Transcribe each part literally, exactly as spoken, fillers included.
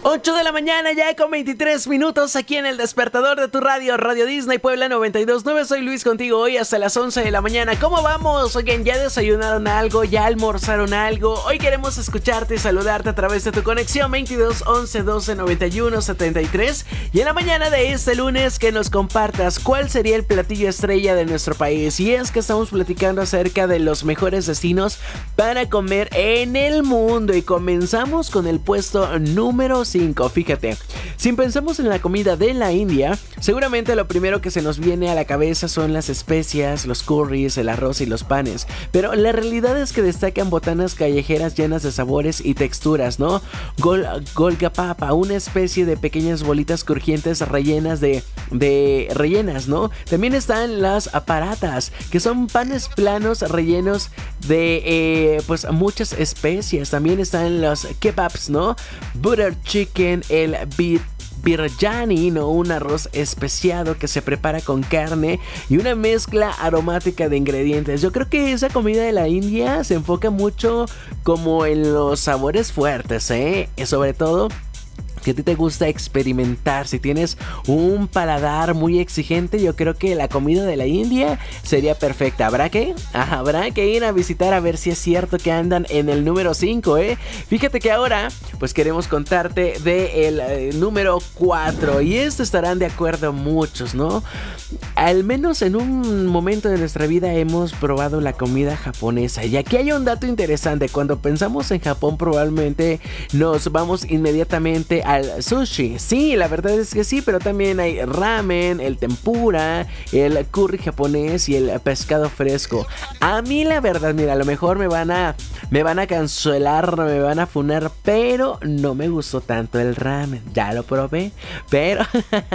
ocho de la mañana ya con veintitrés minutos aquí en el despertador de tu radio, Radio Disney Puebla noventa y dos punto nueve. Soy Luis contigo hoy hasta las once de la mañana. ¿Cómo vamos? Oigan, ¿ya desayunaron algo? ¿Ya almorzaron algo? Hoy queremos escucharte y saludarte a través de tu conexión veintidós, once, doce, noventa y uno, setenta y tres. Y en la mañana de este lunes que nos compartas cuál sería el platillo estrella de nuestro país. Y es que estamos platicando acerca de los mejores destinos para comer en el mundo. Y comenzamos con el puesto número cinco. Fíjate, si pensamos en la comida de la India, seguramente lo primero que se nos viene a la cabeza son las especias, los curries, el arroz y los panes. Pero la realidad es que destacan botanas callejeras llenas de sabores y texturas, ¿no? Gol, golgapapa, una especie de pequeñas bolitas crujientes rellenas de, de rellenas, ¿no? También están las paratas, que son panes planos rellenos de eh, pues muchas especias. También están los kebabs, ¿no? Butter chicken, el beet biryani, ¿no? Un arroz especiado que se prepara con carne y una mezcla aromática de ingredientes. Yo creo que esa comida de la India se enfoca mucho como en los sabores fuertes, ¿eh? Y sobre todo que a ti te gusta experimentar. Si tienes un paladar muy exigente, yo creo que la comida de la India sería perfecta. ¿Habrá que? Ajá, habrá que ir a visitar a ver si es cierto que andan en el número cinco, ¿eh? Fíjate que ahora, pues queremos contarte del eh, número cuatro. Y esto estarán de acuerdo muchos, ¿no? Al menos en un momento de nuestra vida hemos probado la comida japonesa. Y aquí hay un dato interesante. Cuando pensamos en Japón, probablemente nos vamos inmediatamente a al sushi. Sí, la verdad es que sí, pero también hay ramen, el tempura, el curry japonés y el pescado fresco. A mí la verdad, mira, a lo mejor me van a me van a cancelar, me van a funar, pero no me gustó tanto el ramen. Ya lo probé, pero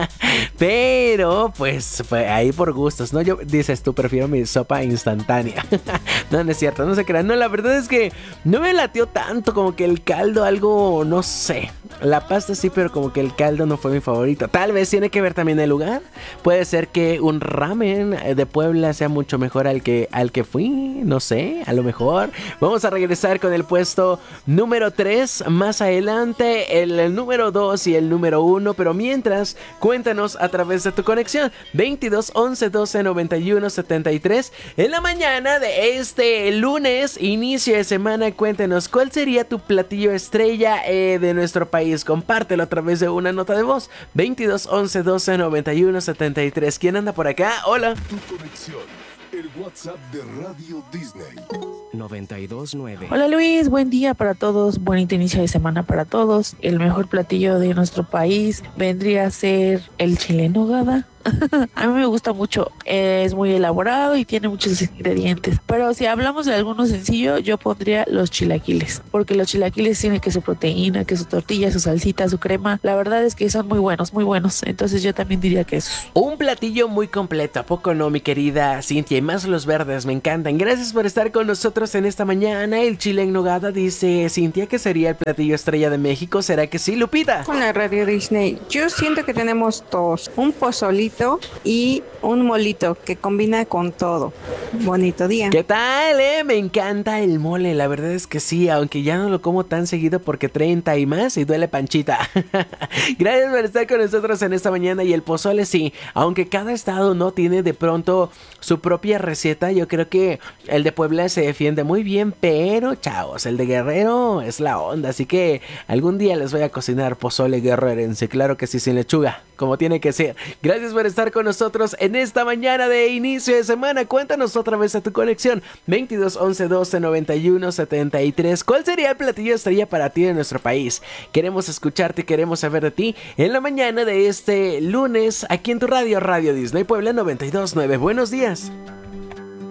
pero pues, pues ahí por gustos, ¿no? Yo dices tú, prefiero mi sopa instantánea. No, no es cierto, no se crean. No, la verdad es que no me latió tanto, como que el caldo algo, no sé. La pasta sí, pero como que el caldo no fue mi favorito. Tal vez tiene que ver también el lugar. Puede ser que un ramen de Puebla sea mucho mejor al que, al que fui. No sé, a lo mejor. Vamos a regresar con el puesto número tres. Más adelante el, el número dos y el número uno. Pero mientras, cuéntanos a través de tu conexión veintidós, once, doce, noventa y uno, setenta y tres. En la mañana de este lunes, inicio de semana, cuéntanos cuál sería tu platillo estrella eh, de nuestro país. Compártelo a través de una nota de voz. veintidós, once, doce, noventa y uno, setenta y tres. ¿Quién anda por acá? Hola. Tu conexión, el WhatsApp de Radio Disney. noventa y dos punto nueve. Hola Luis, buen día para todos, bonito inicio de semana para todos. El mejor platillo de nuestro país vendría a ser el chile en nogada. A mí me gusta mucho, es muy elaborado y tiene muchos ingredientes. Pero si hablamos de alguno sencillo, yo pondría los chilaquiles, porque los chilaquiles tienen que su proteína, que su tortilla, su salsita, su crema. La verdad es que son muy buenos, muy buenos. Entonces yo también diría que eso. Un platillo muy completo, ¿a poco no, mi querida Cintia? Y más los verdes, me encantan. Gracias por estar con nosotros en esta mañana. El chile en nogada, dice Cintia, que sería el platillo estrella de México. ¿Será que sí, Lupita? Hola, Radio Disney. Yo siento que tenemos dos, un pozolito y un molito que combina con todo. Bonito día. ¿Qué tal, eh? Me encanta el mole, la verdad es que sí, aunque ya no lo como tan seguido porque treinta y más y duele panchita. Gracias por estar con nosotros en esta mañana. Y el pozole sí, aunque cada estado no tiene de pronto su propia receta, yo creo que el de Puebla se defiende muy bien, pero chavos, el de Guerrero es la onda, así que algún día les voy a cocinar pozole guerrerense, claro que sí, sin lechuga, como tiene que ser. Gracias por estar con nosotros en esta mañana de inicio de semana. Cuéntanos otra vez a tu conexión veintidós, once, doce, noventa y uno, setenta y tres. ¿Cuál sería el platillo estrella para ti de nuestro país? Queremos escucharte, queremos saber de ti en la mañana de este lunes aquí en tu radio, Radio Disney Puebla noventa y dos punto nueve. Buenos días.